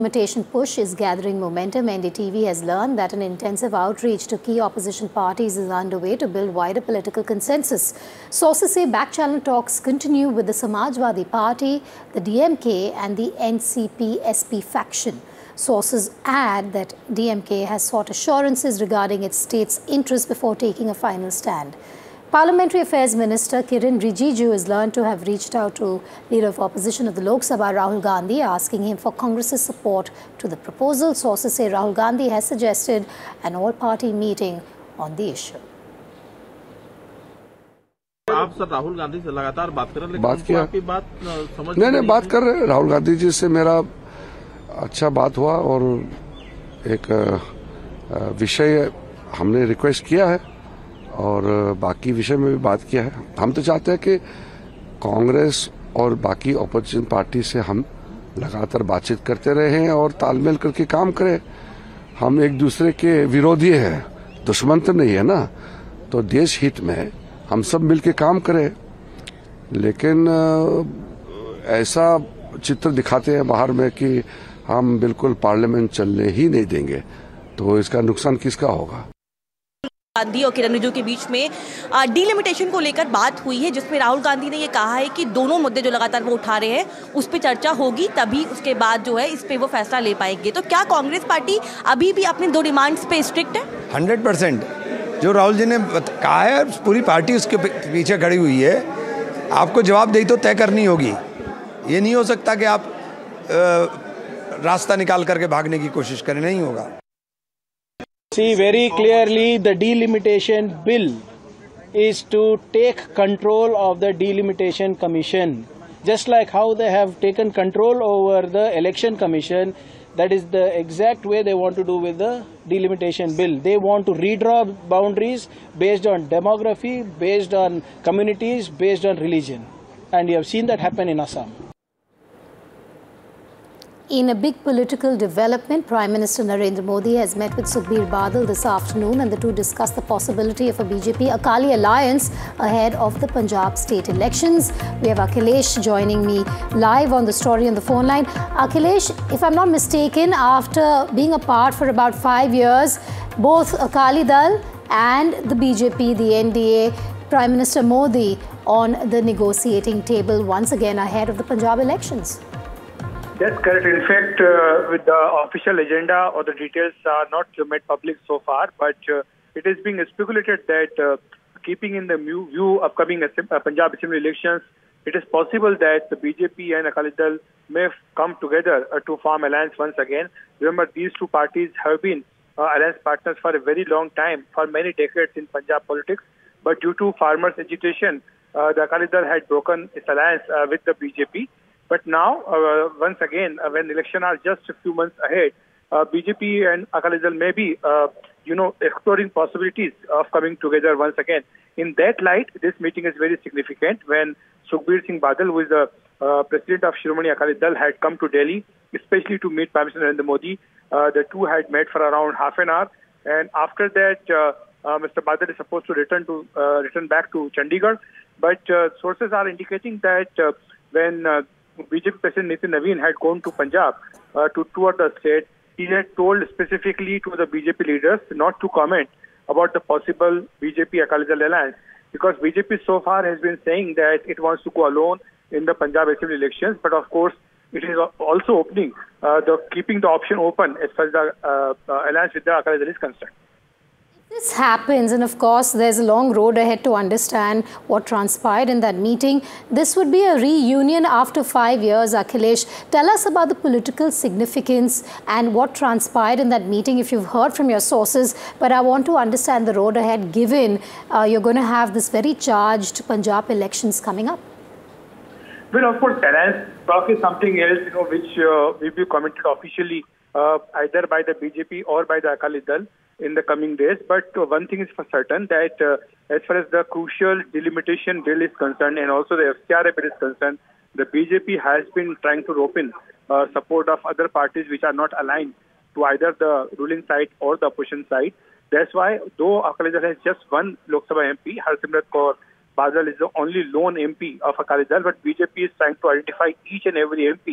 Delimitations push is gathering momentum. NDTV has learned that an intensive outreach to key opposition parties is underway to build wider political consensus. Sources say back-channel talks continue with the Samajwadi Party, the DMK and the NCP-SP faction. Sources add that DMK has sought assurances regarding its state's interests before taking a final stand. Parliamentary Affairs Minister Kiren Rijiju is learned to have reached out to Leader of Opposition of the Lok Sabha, Rahul Gandhi, asking him for Congress's support to the proposal. Sources say Rahul Gandhi has suggested an all-party meeting on the issue. आप sir Rahul Gandhi से लगातार बात कर रहे हैं, बात किया, आपकी बात समझ नहीं बात कर रहे हैं। राहुल गांधी जी से मेरा अच्छा बात हुआ और एक विषय हमने रिक्वेस्ट किया है और बाकी विषय में भी बात किया है। हम तो चाहते हैं कि कांग्रेस और बाकी ऑपोजिशन पार्टी से हम लगातार बातचीत करते रहें और तालमेल करके काम करें। हम एक दूसरे के विरोधी हैं, दुश्मन तो नहीं है ना, तो देश हित में हम सब मिलके काम करें। लेकिन ऐसा चित्र दिखाते हैं बाहर में कि हम बिल्कुल पार्लियामेंट चलने ही नहीं देंगे, तो इसका नुकसान किसका होगा। गांधी और किरण रिजिजू के बीच में डिलिमिटेशन को लेकर बात हुई है, जिसमें राहुल गांधी ने ये कहा है कि दोनों मुद्दे जो लगातार वो उठा रहे हैं उस पर चर्चा होगी, तभी उसके बाद जो है इस पे वो फैसला ले पाएंगे। तो क्या कांग्रेस पार्टी अभी भी अपने दो डिमांड्स पे स्ट्रिक्ट है? 100% जो राहुल जी ने कहा है, पूरी पार्टी उसके पीछे खड़ी हुई है। आपको जवाबदेही तो तय करनी होगी। ये नहीं हो सकता कि आप रास्ता निकाल करके भागने की कोशिश करें, नहीं होगा। See very clearly, the delimitation bill is to take control of the delimitation commission. Just like how they have taken control over the election commission, that is the exact way they want to do with the delimitation bill. They want to redraw boundaries based on demography, based on communities, based on religion. And you have seen that happen in Assam. In a big political development, Prime Minister Narendra Modi has met with Sukhbir Badal this afternoon, and the two discussed the possibility of a BJP Akali alliance ahead of the Punjab state elections. We have Akhilesh joining me live on the story on the phone line. Akhilesh, if I'm not mistaken, after being apart for about 5 years, both Akali Dal and the BJP, the NDA, Prime Minister Modi on the negotiating table once again ahead of the Punjab elections. That's correct. In fact, with the official agenda or the details are not made public so far, but it is being speculated that keeping in the view upcoming Punjab Assembly elections, it is possible that the BJP and Akali Dal may come together to form alliance once again. Remember, these two parties have been alliance partners for a very long time, for many decades in Punjab politics. But due to farmers' agitation, the Akali Dal had broken its alliance with the BJP. But now, once again, when elections are just a few months ahead, BJP and Akali Dal may be, exploring possibilities of coming together once again. In that light, this meeting is very significant. When Sukhbir Singh Badal, who is the president of Shiromani Akali Dal, had come to Delhi, especially to meet Prime Minister Narendra Modi, the two had met for around half an hour. And after that, Mr. Badal is supposed to return back to Chandigarh. But sources are indicating that when BJP President Nitin Naveen had gone to Punjab to tour the state, he had told specifically to the BJP leaders not to comment about the possible BJP Akali Dal alliance, because BJP so far has been saying that it wants to go alone in the Punjab Assembly elections. But of course, it is also opening, keeping the option open as far as the alliance with the Akali Dal is concerned. This happens, and of course there's a long road ahead to understand what transpired in that meeting. This would be a reunion after 5 years. Akhilesh, tell us about the political significance and what transpired in that meeting, if you've heard from your sources. But I want to understand the road ahead, given you're going to have this very charged Punjab elections coming up. Well, of course, alliance talk is something else, which will be commented officially either by the BJP or by the Akali Dal in the coming days. But one thing is for certain, that as far as the crucial delimitation bill is concerned and also the FCRA bill is concerned, the BJP has been trying to rope in support of other parties which are not aligned to either the ruling side or the opposition side. That's why, though Akali Dal has just one Lok Sabha MP, Harsimrat Kaur Badal is the only lone MP of Akali Dal, but BJP is trying to identify each and every MP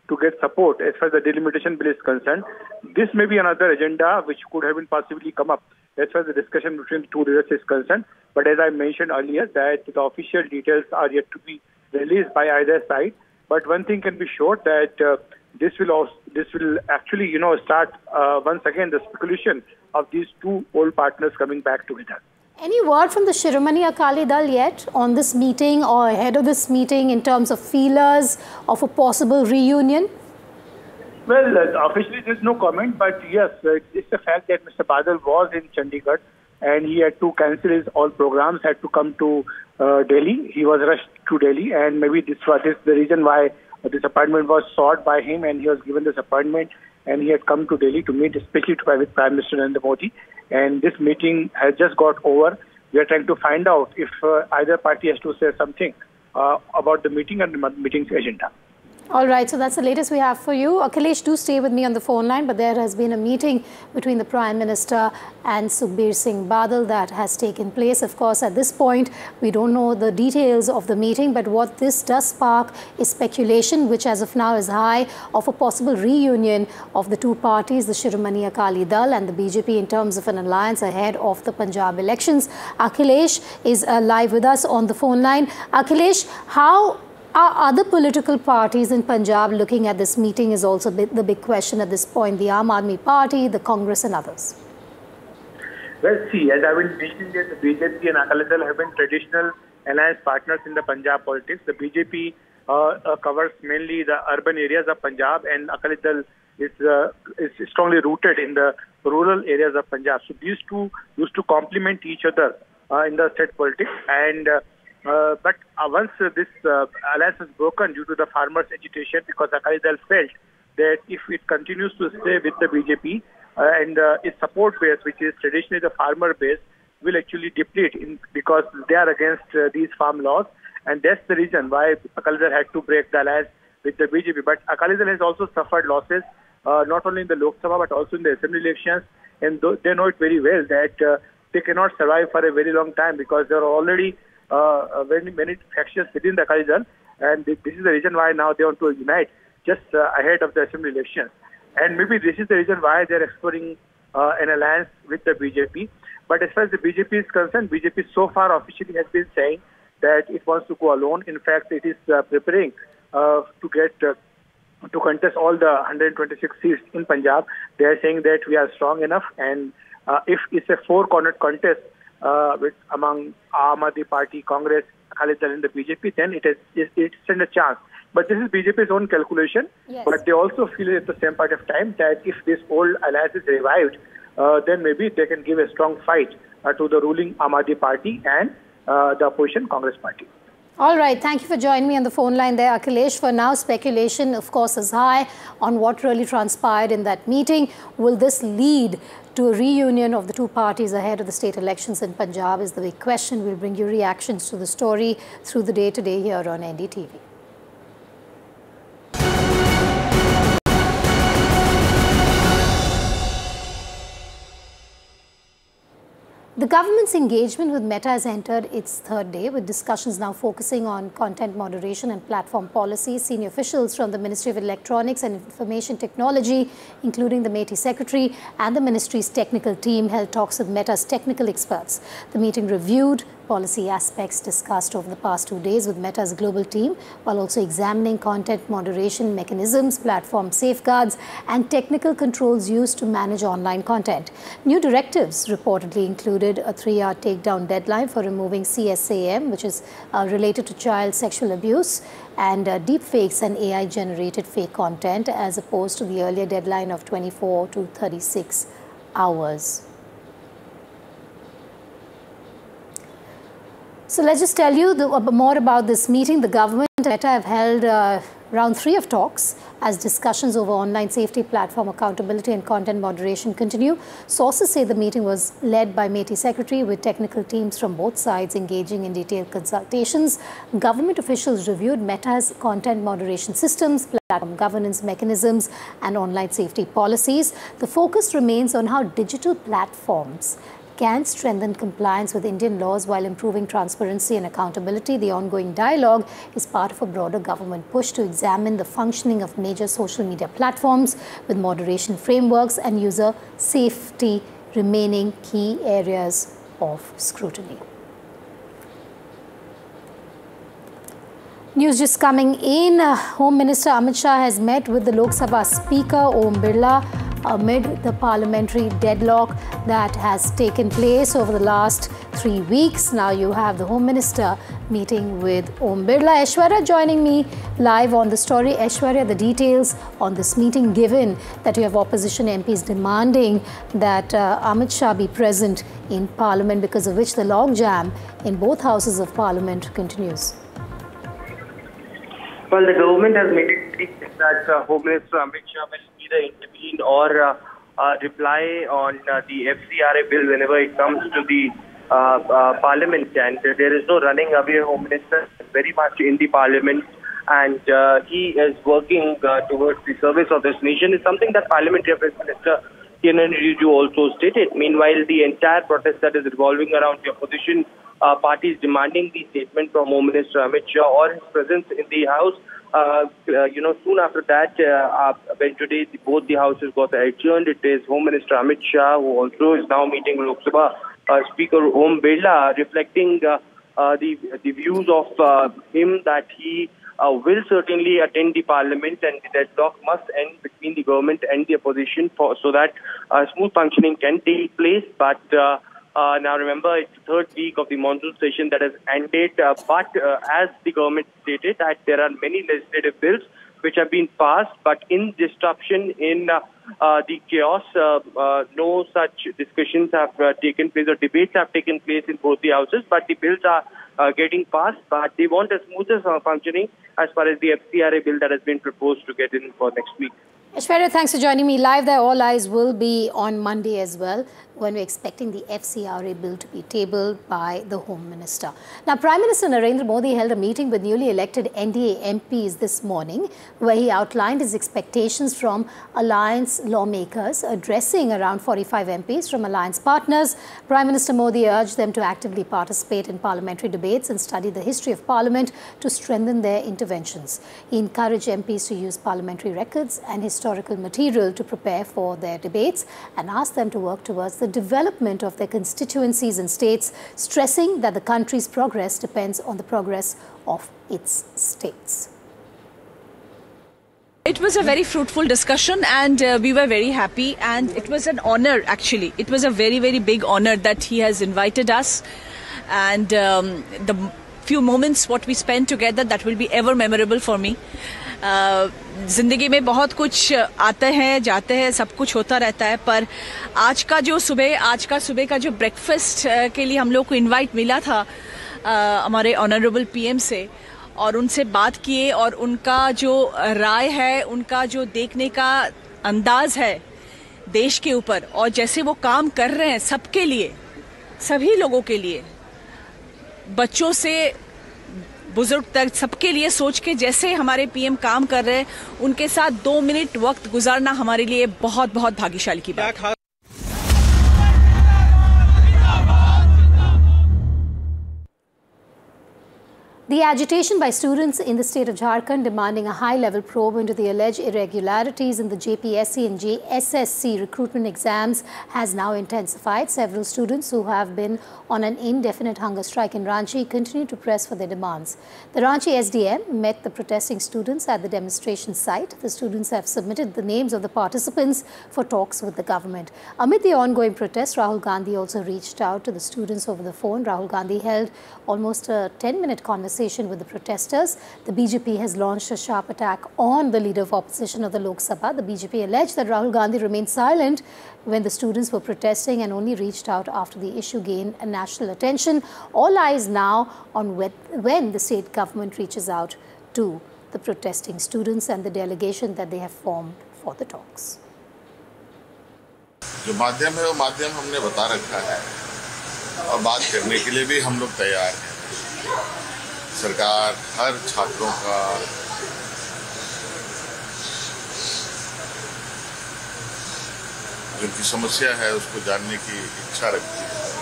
to get support as far as the delimitation bill is concerned. This may be another agenda which could have been possibly come up as far as the discussion between the two leaders is concerned. But as I mentioned earlier, that the official details are yet to be released by either side. But one thing can be sure that this will actually, start once again the speculation of these two old partners coming back together. Any word from the Shiromani Akali Dal yet on this meeting or ahead of this meeting in terms of feelers of a possible reunion? Well, officially there's no comment, but yes, it's the fact that Mr. Badal was in Chandigarh and he had to cancel his all programs, had to come to Delhi. He was rushed to Delhi, and maybe this is the reason why this appointment was sought by him, and he was given this appointment, and he had come to Delhi to meet, especially with Prime Minister Narendra Modi. And this meeting has just got over. We are trying to find out if either party has to say something about the meeting and the meeting's agenda. All right, so that's the latest we have for you. Akhilesh, do stay with me on the phone line, but there has been a meeting between the Prime Minister and Sukhbir Singh Badal that has taken place. Of course, at this point, we don't know the details of the meeting, but what this does spark is speculation, which as of now is high, of a possible reunion of the two parties, the Shiromani Akali Dal and the BJP, in terms of an alliance ahead of the Punjab elections. Akhilesh is live with us on the phone line. Akhilesh, how are other political parties in Punjab looking at this meeting is also the big question at this point, the Aam Aadmi Party, the Congress and others? Well, see, as I've been mentioning, that the BJP and Akali Dal have been traditional alliance partners in the Punjab politics. The BJP covers mainly the urban areas of Punjab, and Akali Dal is strongly rooted in the rural areas of Punjab. So these two used to complement each other in the state politics, and but once this alliance was broken due to the farmers' agitation, because Akali Dal felt that if it continues to stay with the BJP and its support base, which is traditionally the farmer base, will actually deplete because they are against these farm laws, and that's the reason why Akali Dal had to break the alliance with the BJP. But Akali Dal has also suffered losses, not only in the Lok Sabha but also in the assembly elections, and they know it very well that they cannot survive for a very long time because there are already very many factions within the Akali Dal, and this is the reason why now they want to unite just ahead of the assembly elections. And maybe this is the reason why they are exploring an alliance with the BJP. But as far as the BJP is concerned, BJP so far officially has been saying that it wants to go alone. In fact, it is preparing to contest all the 126 seats in Punjab. They are saying that we are strong enough, and if it's a four-cornered contest among Aam Aadmi Party, Congress, Akali Dal and the BJP, then it stands a chance. But this is BJP's own calculation. Yes. But they also feel at the same point of time that if this old alliance is revived, then maybe they can give a strong fight to the ruling Aam Aadmi Party and the opposition Congress Party. All right, thank you for joining me on the phone line there, Akhilesh. For now, speculation, of course, is high on what really transpired in that meeting. Will this lead to a reunion of the two parties ahead of the state elections in Punjab is the big question. We'll bring you reactions to the story through the day today here on NDTV. The government's engagement with Meta has entered its third day, with discussions now focusing on content moderation and platform policy. Senior officials from the Ministry of Electronics and Information Technology, including the MeitY Secretary and the ministry's technical team, held talks with Meta's technical experts. The meeting reviewed policy aspects discussed over the past 2 days with Meta's global team, while also examining content moderation mechanisms, platform safeguards, and technical controls used to manage online content. New directives reportedly included a 3-hour takedown deadline for removing CSAM, which is related to child sexual abuse, and deepfakes and AI-generated fake content, as opposed to the earlier deadline of 24 to 36 hours. So let's just tell you more about this meeting. The government and Meta have held round 3 of talks as discussions over online safety, platform accountability and content moderation continue. Sources say the meeting was led by MeitY Secretary, with technical teams from both sides engaging in detailed consultations. Government officials reviewed Meta's content moderation systems, platform governance mechanisms and online safety policies. The focus remains on how digital platforms can strengthen compliance with Indian laws while improving transparency and accountability. The ongoing dialogue is part of a broader government push to examine the functioning of major social media platforms, with moderation frameworks and user safety remaining key areas of scrutiny. News just coming in. Home Minister Amit Shah has met with the Lok Sabha Speaker Om Birla amid the parliamentary deadlock that has taken place over the last 3 weeks. Now you have the Home Minister meeting with Om Birla. Aishwarya joining me live on the story. Aishwarya, the details on this meeting, given that you have opposition MPs demanding that Amit Shah be present in Parliament, because of which the logjam in both houses of Parliament continues. Well, the government has made it clear that Home Minister Amit Shah will either intervene or reply on the FCRA bill whenever it comes to the Parliament. And there is no running away. Home Minister is very much in the Parliament, and he is working towards the service of this nation. Is something that Parliamentary Affairs Minister Kiran Rijiju also stated. Meanwhile, the entire protest that is revolving around the opposition parties demanding the statement from Home Minister Amit Shah or his presence in the House. Soon after that, when today both the houses got adjourned, it is Home Minister Amit Shah who also is now meeting Lok Sabha Speaker Om Birla, reflecting the views of him that he will certainly attend the Parliament, and the deadlock must end between the government and the opposition so that smooth functioning can take place. But now remember, it's the third week of the monsoon session that has ended, but as the government stated that there are many legislative bills which have been passed, but in disruption, in the chaos, no such discussions have taken place or debates have taken place in both the houses, but the bills are getting passed, but they want a smoother functioning as far as the FCRA bill that has been proposed to get in for next week. Aishwarya, thanks for joining me live there. All eyes will be on Monday as well, when we're expecting the FCRA bill to be tabled by the Home Minister. Now, Prime Minister Narendra Modi held a meeting with newly elected NDA MPs this morning, where he outlined his expectations from alliance lawmakers, addressing around 45 MPs from alliance partners. Prime Minister Modi urged them to actively participate in parliamentary debates and study the history of Parliament to strengthen their interventions. He encouraged MPs to use parliamentary records and historical material to prepare for their debates, and asked them to work towards the development of their constituencies and states, stressing that the country's progress depends on the progress of its states. It was a very fruitful discussion, and we were very happy, and it was an honor actually. It was a very, very big honor that he has invited us, and the few moments what we spent together, that will be ever memorable for me. ज़िंदगी में बहुत कुछ आते हैं जाते हैं, सब कुछ होता रहता है, पर आज का सुबह का जो ब्रेकफास्ट के लिए हम लोग को इनवाइट मिला था हमारे ऑनरेबल पीएम से, और उनसे बात किए, और उनका जो राय है, उनका जो देखने का अंदाज है देश के ऊपर, और जैसे वो काम कर रहे हैं सबके लिए, सभी लोगों के लिए, बच्चों से बुजुर्ग तक सबके लिए सोच के जैसे हमारे पीएम काम कर रहे हैं, उनके साथ 2 मिनट वक्त गुजारना हमारे लिए बहुत बहुत भाग्यशाली की बात है। The agitation by students in the state of Jharkhand demanding a high-level probe into the alleged irregularities in the JPSC and JSSC recruitment exams has now intensified. Several students who have been on an indefinite hunger strike in Ranchi continue to press for their demands. The Ranchi SDM met the protesting students at the demonstration site. The students have submitted the names of the participants for talks with the government. Amid the ongoing protests, Rahul Gandhi also reached out to the students over the phone. Rahul Gandhi held almost a 10-minute conversation with the protesters. The BJP has launched a sharp attack on the leader of opposition of the Lok Sabha. The BJP alleged that Rahul Gandhi remained silent when the students were protesting and only reached out after the issue gained national attention. All eyes now on when the state government reaches out to the protesting students and the delegation that they have formed for the talks. जो माध्यम है वो माध्यम हमने बता रखा है, और बात करने के लिए भी हम लोग तैयार हैं। सरकार हर छात्रों का जो उनकी समस्या है उसको जानने की इच्छा रखती है।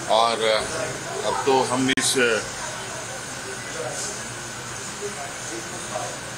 और अब तो हम इस